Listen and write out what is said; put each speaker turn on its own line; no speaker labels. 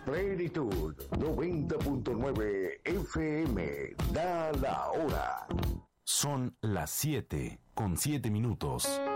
Plenitud 90.9 FM. Da la hora.
Son las 7:07.